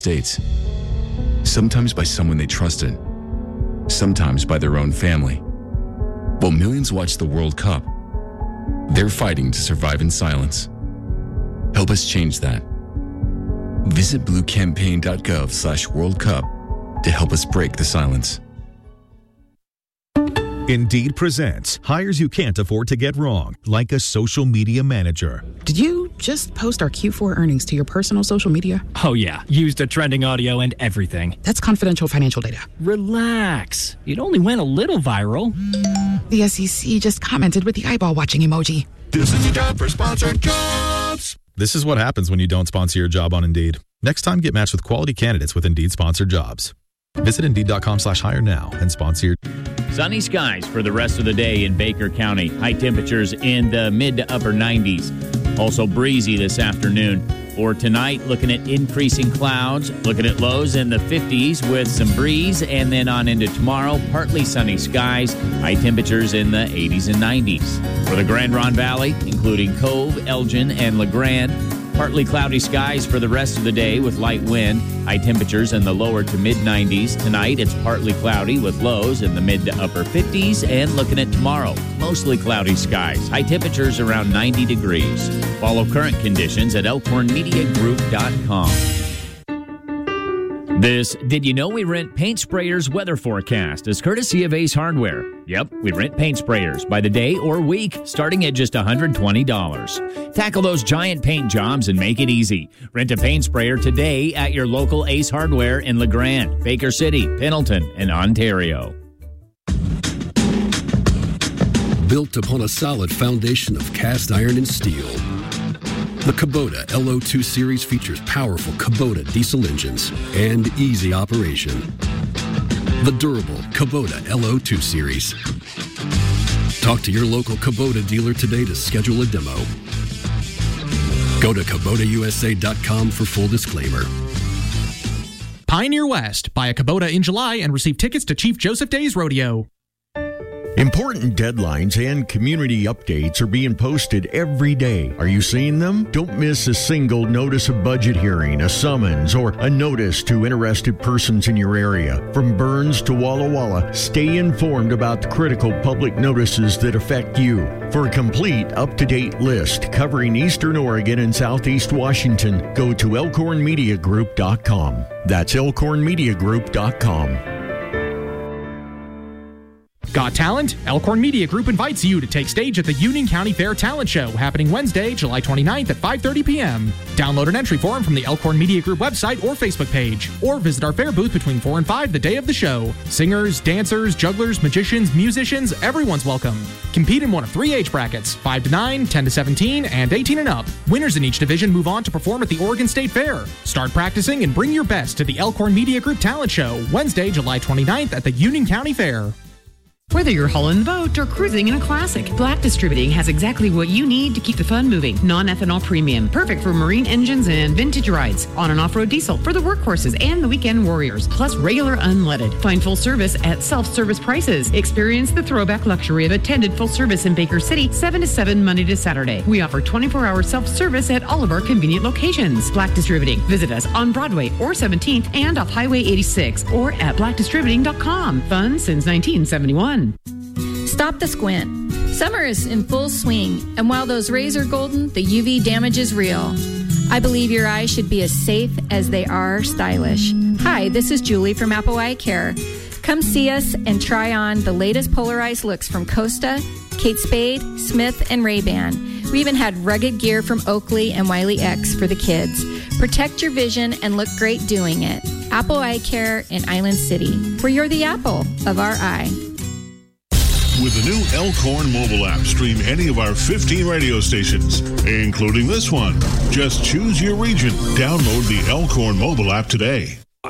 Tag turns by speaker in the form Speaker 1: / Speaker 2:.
Speaker 1: States. Sometimes by someone they trusted. Sometimes by their own family. While millions watch the World Cup, they're fighting to survive in silence. Help us change that. Visit bluecampaign.gov/World Cup to help us break the silence.
Speaker 2: Indeed presents hires you can't afford to get wrong, like a social media manager.
Speaker 3: Did you just post our Q4 earnings to your personal social media?
Speaker 4: Oh yeah, used the trending audio and everything.
Speaker 3: That's confidential financial data.
Speaker 4: Relax. It only went a little viral.
Speaker 3: The SEC just commented with the eyeball watching emoji.
Speaker 5: This is your job for sponsored jobs.
Speaker 2: This is what happens when you don't sponsor your job on Indeed. Next time, get matched with quality candidates with Indeed sponsored jobs. Visit Indeed.com/hire now and sponsor your...
Speaker 6: Sunny skies for the rest of the day in Baker County. High temperatures in the mid to upper 90s. Also breezy this afternoon. For tonight, looking at increasing clouds. Looking at lows in the 50s with some breeze. And then on into tomorrow, partly sunny skies. High temperatures in the 80s and 90s. For the Grand Ronde Valley, including Cove, Elgin, and LeGrand, partly cloudy skies for the rest of the day with light wind. High temperatures in the lower to mid-90s. Tonight, it's partly cloudy with lows in the mid to upper 50s. And looking at tomorrow, mostly cloudy skies. High temperatures around 90 degrees. Follow current conditions at elkhornmediagroup.com. This Did You Know We Rent Paint Sprayers weather forecast is courtesy of Ace Hardware. Yep, we rent paint sprayers by the day or week, starting at just $120. Tackle those giant paint jobs and make it easy. Rent a paint sprayer today at your local Ace Hardware in LeGrand, Baker City, Pendleton, and Ontario.
Speaker 7: Built upon a solid foundation of cast iron and steel, the Kubota LO2 series features powerful Kubota diesel engines and easy operation. The durable Kubota LO2 series. Talk to your local Kubota dealer today to schedule a demo. Go to KubotaUSA.com for full disclaimer.
Speaker 8: Pioneer West. Buy a Kubota in July and receive tickets to Chief Joseph Days Rodeo.
Speaker 9: Important deadlines and community updates are being posted every day. Are you seeing them? Don't miss a single notice of budget hearing, a summons, or a notice to interested persons in your area. From Burns to Walla Walla, stay informed about the critical public notices that affect you. For a complete, up-to-date list covering Eastern Oregon and Southeast Washington, go to elkhornmediagroup.com. That's elkhornmediagroup.com.
Speaker 8: Got talent? Elkhorn Media Group invites you to take stage at the Union County Fair Talent Show happening Wednesday, July 29th at 5:30 p.m. Download an entry form from the Elkhorn Media Group website or Facebook page, or visit our fair booth between 4 and 5 the day of the show. Singers, dancers, jugglers, magicians, musicians, everyone's welcome. Compete in one of 3 age brackets, 5 to 9, 10 to 17, and 18 and up. Winners in each division move on to perform at the Oregon State Fair. Start practicing and bring your best to the Elkhorn Media Group Talent Show, Wednesday, July 29th at the Union County Fair.
Speaker 10: Whether you're hauling the boat or cruising in a classic, Black Distributing has exactly what you need to keep the fun moving. Non-ethanol premium, perfect for marine engines and vintage rides. On and off-road diesel for the workhorses and the weekend warriors, plus regular unleaded. Find full service at self-service prices. Experience the throwback luxury of attended full service in Baker City, 7 to 7 Monday to Saturday. We offer 24-hour self-service at all of our convenient locations. Black Distributing. Visit us on Broadway or 17th and off Highway 86 or at blackdistributing.com. Fun since 1971.
Speaker 11: Stop the squint. Summer is in full swing, and while those rays are golden, the UV damage is real. I believe your eyes should be as safe as they are stylish. Hi, this is Julie from Apple Eye Care. Come see us and try on the latest polarized looks from Costa, Kate Spade, Smith, and Ray-Ban. We even had rugged gear from Oakley and Wiley X for the kids. Protect your vision and look great doing it. Apple Eye Care in Island City, where you're the apple of our eye.
Speaker 5: With the new Elkhorn mobile app, stream any of our 15 radio stations, including this one. Just choose your region. Download the Elkhorn mobile app today.